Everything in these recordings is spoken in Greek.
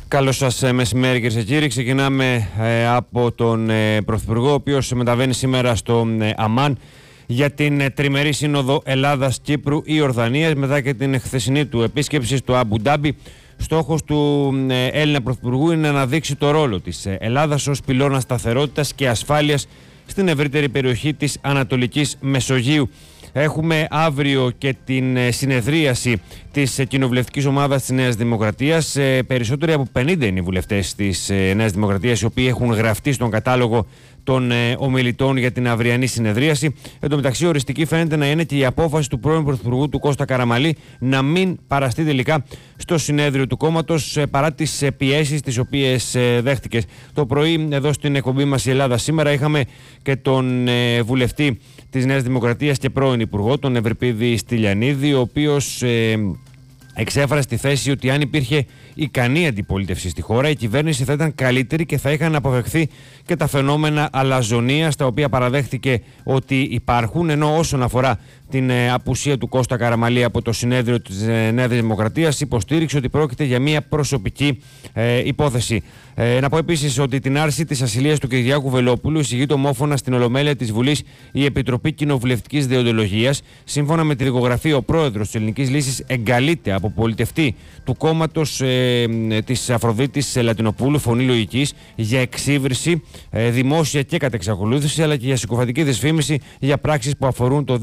Καλώς σας μεσημέρι, κυρίες και κύριοι. Ξεκινάμε από τον Πρωθυπουργό, ο οποίος μεταβαίνει σήμερα στο Αμάν για την τριμερή σύνοδο Ελλάδας-Κύπρου-Ιορδανίας μετά και την χθεσινή του επίσκεψη στο Αμπου Ντάμπι. Στόχος του Έλληνα Πρωθυπουργού είναι να δείξει το ρόλο της Ελλάδας ως πυλώνα σταθερότητας και ασφάλειας στην ευρύτερη περιοχή της Ανατολικής Μεσογείου. Έχουμε αύριο και την συνεδρίαση της κοινοβουλευτικής ομάδας της Νέας Δημοκρατίας. Περισσότεροι από 50 είναι οι βουλευτές της Νέας Δημοκρατίας, οι οποίοι έχουν γραφτεί στον κατάλογο των ομιλητών για την αυριανή συνεδρίαση. Εν τω μεταξύ, οριστική φαίνεται να είναι και η απόφαση του πρώην Πρωθυπουργού του Κώστα Καραμανλή να μην παραστεί τελικά στο συνέδριο του κόμματος παρά τις πιέσεις τις οποίες δέχτηκε. Το πρωί, εδώ στην εκπομπή μας η Ελλάδα σήμερα, είχαμε και τον βουλευτή της Νέας Δημοκρατίας και πρώην Υπουργό, τον Ευρυπίδη Στυλιανίδη, ο οποίος εξέφρασε τη θέση ότι αν υπήρχε ικανή αντιπολίτευση στη χώρα, η κυβέρνηση θα ήταν καλύτερη και θα είχαν αποφευχθεί και τα φαινόμενα αλαζονίας, τα οποία παραδέχτηκε ότι υπάρχουν, ενώ όσον αφορά την απουσία του Κώστα Καραμανλή από το συνέδριο της Νέας Δημοκρατίας, υποστήριξε ότι πρόκειται για μια προσωπική υπόθεση. Να πω επίσης ότι την άρση της ασυλίας του Κυριάκου Βελόπουλου εισηγείται ομόφωνα στην Ολομέλεια της Βουλής η Επιτροπή Κοινοβουλευτικής Δεοντολογίας. Σύμφωνα με τη δικογραφία, ο πρόεδρος της Ελληνικής Λύσης εγκαλείται από πολιτευτή του κόμματος της Αφροδίτης Λατινοπούλου, Φωνή Λογικής, για εξύβριση δημόσια και κατ' εξακολούθηση, αλλά και για συκοφαντική δυσφήμιση για πράξεις που αφορούν το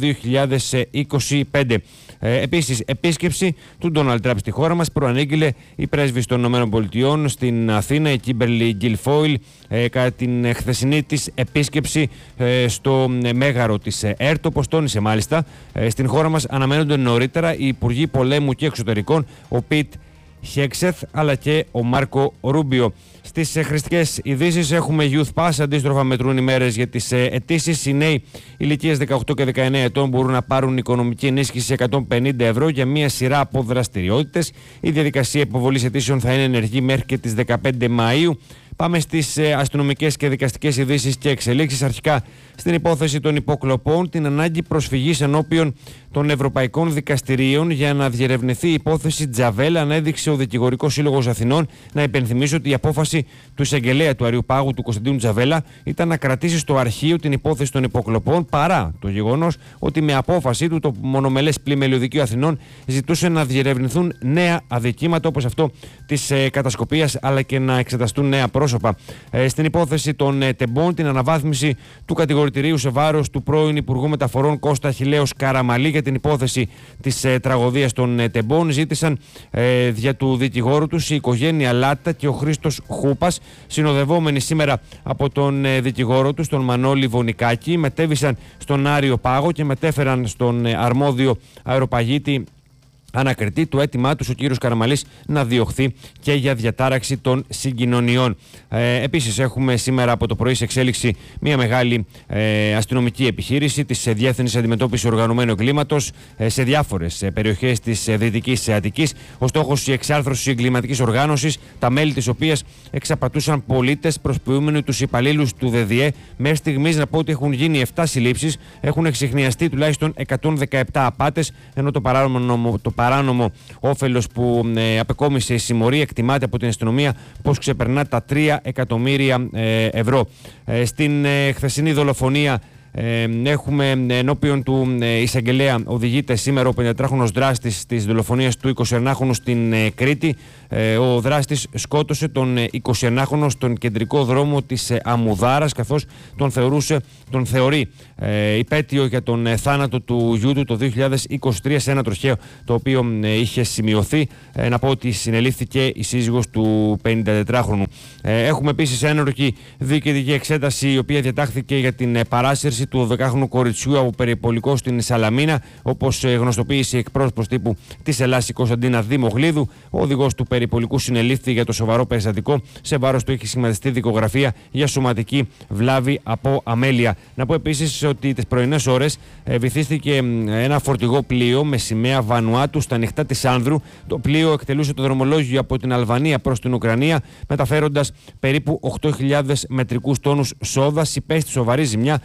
2025. Επίσης, επίσκεψη του Ντόναλντ Τραμπ στη χώρα μας προανήγγειλε η πρέσβης των ΗΠΑ στην Αθήνα, η Κίμπερλι Γκιλφόιλ, κατά την χθεσινή της επίσκεψη στο μέγαρο της ΕΡΤ. Όπως τόνισε μάλιστα, στην χώρα μας αναμένονται νωρίτερα οι Υπουργοί Πολέμου και Εξωτερικών, ο Πιτ Χέξεθ αλλά και ο Μάρκο Ρούμπιο. Στις χρηστικές ειδήσεις έχουμε Youth Pass, αντίστροφα μετρούν οι μέρες για τις αιτήσεις. Οι νέοι ηλικίας 18 και 19 ετών μπορούν να πάρουν οικονομική ενίσχυση 150 ευρώ για μία σειρά από δραστηριότητες. Η διαδικασία υποβολής αιτήσεων θα είναι ενεργή μέχρι και τις 15 Μαΐου. Πάμε στις αστυνομικές και δικαστικές ειδήσεις και εξελίξεις. Αρχικά στην υπόθεση των υποκλοπών, την ανάγκη προσφυγής ενώπιον των Ευρωπαϊκών Δικαστηρίων για να διερευνηθεί η υπόθεση Τζαβέλα, ανέδειξε ο Δικηγορικός Σύλλογος Αθηνών. Να υπενθυμίσω ότι η απόφαση του εισαγγελέα του Αριουπάγου, του Κωνσταντίνου Τζαβέλα, ήταν να κρατήσει στο αρχείο την υπόθεση των υποκλοπών, παρά το γεγονός ότι με απόφαση του το μονομελές πλημελιωδικείο Αθηνών ζητούσε να διερευνηθούν νέα αδικήματα όπως αυτό της κατασκοπίας, αλλά και να εξεταστούν νέα πρόσωπα. Στην υπόθεση των τεμπών, την αναβάθμιση του κατηγορητηρίου σε βάρος του πρώην Υπουργού Μεταφορών Κώστα Αχιλλέως Καραμανλή για την υπόθεση της τραγωδίας των τεμπών, ζήτησαν δια του δικηγόρου τους η οικογένεια Λάτα και ο Χρήστος Χούπας, συνοδευόμενοι σήμερα από τον δικηγόρο τους, τον Μανώλη Βονικάκη, μετέβησαν στον Άριο Πάγο και μετέφεραν στον αρμόδιο αεροπαγίτη ανακριτή το αίτημά τους ο κύριος Καραμανλής να διωχθεί και για διατάραξη των συγκοινωνιών. Επίσης έχουμε σήμερα από το πρωί σε εξέλιξη μια μεγάλη αστυνομική επιχείρηση της Διεύθυνσης Αντιμετώπισης Οργανωμένου Εγκλήματος σε διάφορες περιοχές της Δυτικής Αττικής. Ο στόχος η εξάρθρωση εγκληματικής οργάνωσης, τα μέλη της οποίας εξαπατούσαν πολίτες προσποιούμενοι τους υπαλλήλους του ΔΔΕ. Μέχρι στιγμής να πω ότι έχουν γίνει 7 συλλήψεις, έχουν εξιχνιαστεί τουλάχιστον 117 απάτες, ενώ το παράνομο όφελος που απεκόμισε η συμμορία εκτιμάται από την αστυνομία πως ξεπερνά τα 3 εκατομμύρια ευρώ. Στην χθεσινή δολοφονία έχουμε ενώπιον του εισαγγελέα, οδηγείται σήμερα ο 53χρονος δράστης της δολοφονίας του 21χρονου στην Κρήτη. Ο δράστης σκότωσε τον 21χρονο στον κεντρικό δρόμο της Αμμουδάρας, καθώς τον θεωρεί υπέτειο για τον θάνατο του γιού του το 2023 σε ένα τροχαίο το οποίο είχε σημειωθεί. Να πω ότι συνελήφθηκε η σύζυγος του 54χρονου. Έχουμε επίσης ένορκη διοικητική εξέταση, η οποία διατάχθηκε για την παράσυρση του 12χρονου κοριτσιού από περιπολικό στην Σαλαμίνα, όπως γνωστοποίησε η εκπρόσωπος τύπου της Ελλάδας η Κωνσταντίνα Δημογλίδου. Ο οδηγός του περιπολικού συνελήφθη για το σοβαρό περιστατικό. Σε βάρος του έχει σχηματιστεί δικογραφία για σωματική βλάβη από αμέλεια. Να πω επίσης ότι τις πρωινές ώρες βυθίστηκε ένα φορτηγό πλοίο με σημαία Βανουάτου στα νυχτά της Άνδρου. Το πλοίο εκτελούσε το δρομολόγιο από την Αλβανία προς την Ουκρανία, μεταφέροντας περίπου 8.000 μετρικούς τόνους σόδας. Υπέστη σοβαρή ζημιά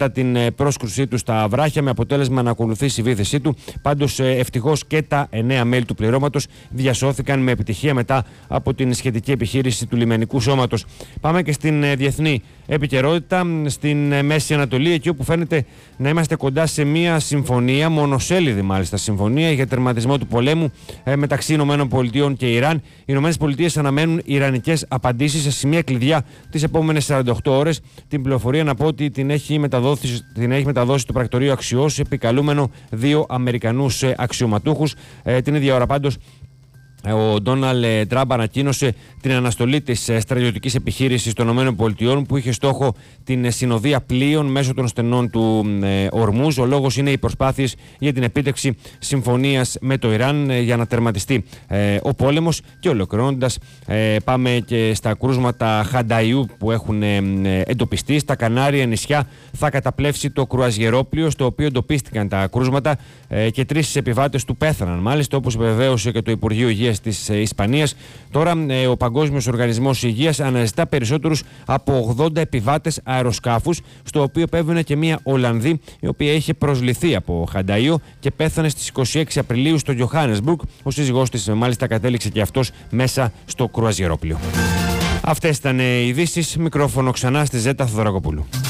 μετά την πρόσκρουσή του στα βράχια, με αποτέλεσμα να ακολουθήσει η βήθησή του. Πάντως, ευτυχώς και τα 9 μέλη του πληρώματος διασώθηκαν με επιτυχία μετά από την σχετική επιχείρηση του λιμενικού σώματος. Πάμε και στην διεθνή επικαιρότητα, στην Μέση Ανατολή, εκεί όπου φαίνεται να είμαστε κοντά σε μια συμφωνία, μονοσέλιδη μάλιστα συμφωνία, για τερματισμό του πολέμου μεταξύ ΗΠΑ και Ιράν. Οι ΗΠΑ αναμένουν ιρανικές απαντήσεις σε σημεία κλειδιά τις επόμενες 48 ώρες. Την πληροφορία, να πω ότι την έχει μεταδώσει το πρακτορείο Αξιός, επικαλούμενο 2 Αμερικανούς αξιωματούχους. Την ίδια ώρα πάντως ο Ντόναλντ Τραμπ ανακοίνωσε την αναστολή της στρατιωτικής επιχείρησης των ΗΠΑ που είχε στόχο την συνοδεία πλοίων μέσω των στενών του Ορμούζ. Ο λόγος είναι οι προσπάθειες για την επίτευξη συμφωνίας με το Ιράν για να τερματιστεί ο πόλεμος. Και ολοκληρώνοντας, πάμε και στα κρούσματα Χανταϊού που έχουν εντοπιστεί. Στα Κανάρια νησιά θα καταπλέψει το κρουαζιερόπλοιο στο οποίο εντοπίστηκαν τα κρούσματα και 3 επιβάτες του πέθαναν, μάλιστα, όπως βεβαίωσε και το Υπουργείο Υγείας της Ισπανίας. Τώρα ο Παγκόσμιος Οργανισμός Υγείας αναζητά περισσότερους από 80 επιβάτες αεροσκάφους, στο οποίο επέβαινε και μια Ολλανδή, η οποία είχε προσληθεί από Χανταϊό και πέθανε στις 26 Απριλίου στο Johannesburg. Ο σύζυγός της μάλιστα κατέληξε και αυτός μέσα στο κρουαζιερόπλοιο. Αυτές ήταν οι ειδήσεις. Μικρόφωνο ξανά στη Ζέτα Θοδωρακοπούλου.